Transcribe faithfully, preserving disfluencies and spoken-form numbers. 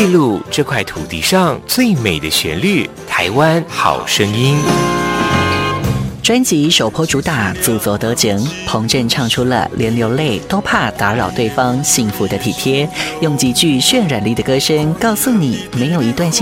记录这块土地上最美的旋律，台湾好声音。 专辑首波主打自作得奖，彭震唱出了连流泪都怕打扰对方幸福的体贴，用极具渲染力的歌声告诉你，没有一段心